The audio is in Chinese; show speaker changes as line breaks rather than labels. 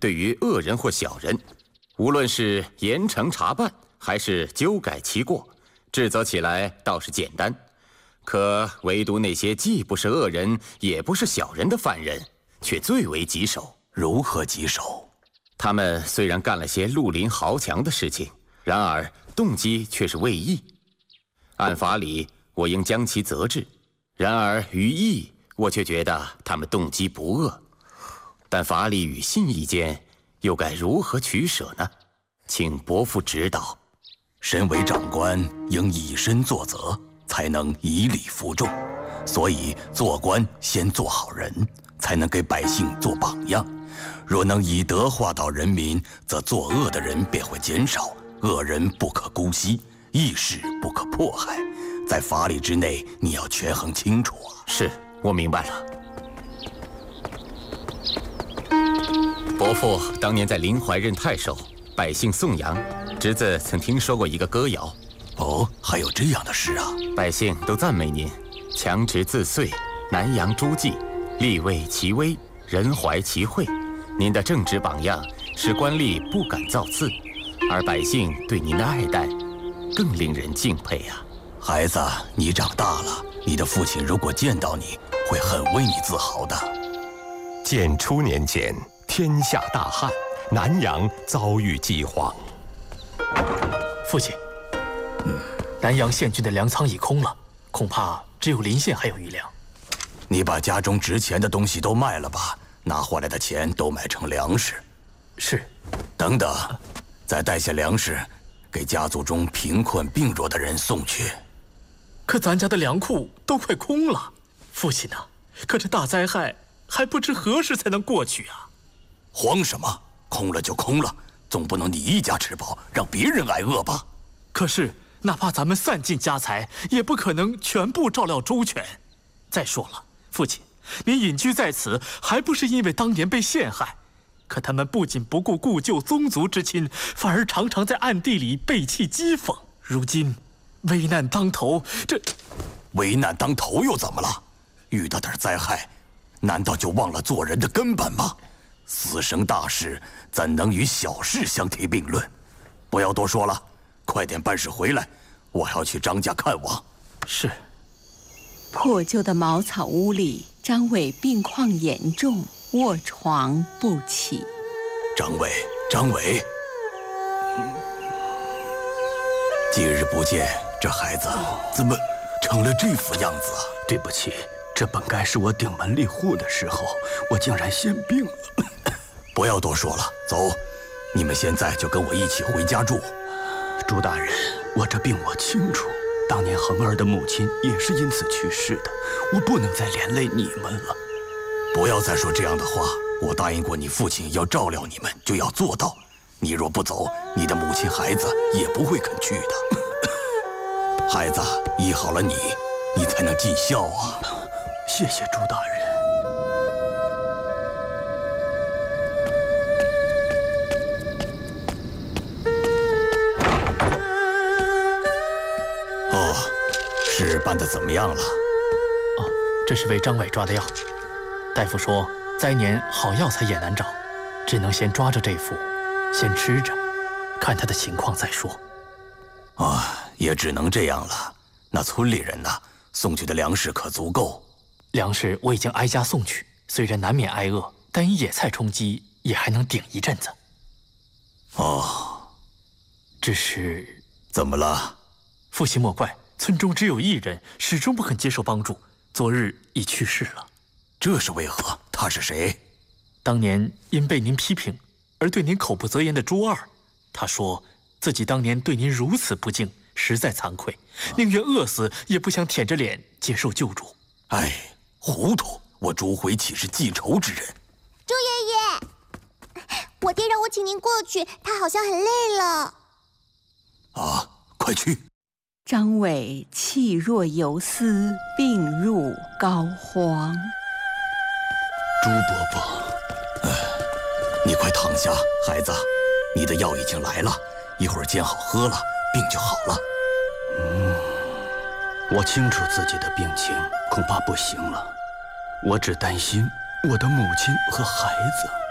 对于恶人或小人，无论是严惩查办，还是纠改其过，治责起来倒是简单。可唯独那些既不是恶人，也不是小人的犯人，却最为棘手。
如何棘手？
他们虽然干了些绿林豪强的事情，然而动机却是为义。按法理，我应将其责治；然而于义，我却觉得他们动机不恶。但法理与信义间，又该如何取舍呢？请伯父指导。
身为长官，应以身作则，才能以理服众。所以做官先做好人，才能给百姓做榜样。若能以德化导人民，则作恶的人便会减少，恶人不可姑息，义士不可迫害。在法理之内，你要权衡清楚啊。
是，我明白了。伯父当年在临淮任太守，百姓颂扬。侄子曾听说过一个歌谣。
哦，还有这样的事啊！
百姓都赞美您，强直自遂，南阳诸暨，立位其威，人怀其惠。您的正直榜样，使官吏不敢造次，而百姓对您的爱戴，更令人敬佩啊！
孩子，你长大了，你的父亲如果见到你，会很为你自豪的。
建初年间，天下大旱，南阳遭遇饥荒。
父亲，南阳县郡的粮仓已空了，恐怕只有临县还有余粮。
你把家中值钱的东西都卖了吧，拿回来的钱都买成粮食。
是。
等等，再带些粮食，给家族中贫困病弱的人送去。
可咱家的粮库都快空了，父亲呐，可这大灾害还不知何时才能过去啊！
慌什么？空了就空了，总不能你一家吃饱，让别人挨饿吧？
可是，哪怕咱们散尽家财，也不可能全部照料周全。再说了，父亲，您隐居在此，还不是因为当年被陷害？可他们不仅不顾故旧宗族之亲，反而常常在暗地里背弃讥讽。如今危难当头，这
危难当头又怎么了？遇到点灾害，难道就忘了做人的根本吗？死生大事怎能与小事相提并论？不要多说了，快点办事回来，我还要去张家看望。
是。
破旧的茅草屋里，张伟病况严重，卧床不起。
张伟，几日不见，这孩子怎么成了这副样子啊？
对不起，这本该是我顶门立户的时候，我竟然先病了。
不要多说了，走，你们现在就跟我一起回家住。
朱大人，我这病我清楚，当年恒儿的母亲也是因此去世的，我不能再连累你们了。
不要再说这样的话，我答应过你父亲要照料你们，就要做到。你若不走，你的母亲孩子也不会肯去的。孩子，医好了你，你才能尽孝啊。
谢谢朱大人。
事办得怎么样了？
哦，这是为张伟抓的药。大夫说，灾年好药材也难找，只能先抓着这副，先吃着，看他的情况再说。
也只能这样了。那村里人呢？送去的粮食可足够？
粮食我已经挨家送去，虽然难免挨饿，但以野菜充饥，也还能顶一阵子。只是……
怎么了？
父亲莫怪。村中只有一人始终不肯接受帮助，昨日已去世了。
这是为何？他是谁？
当年因被您批评而对您口不择言的朱二，他说自己当年对您如此不敬，实在惭愧，宁愿饿死也不想舔着脸接受救助。
糊涂！我朱辉岂是记仇之人？
朱爷爷，我爹让我请您过去，他好像很累了。
快去！
张伟气若游丝，病入膏肓。
朱伯伯，你快躺下，孩子，你的药已经来了，一会儿煎好喝了，病就好了。
我清楚自己的病情，恐怕不行了。我只担心我的母亲和孩子。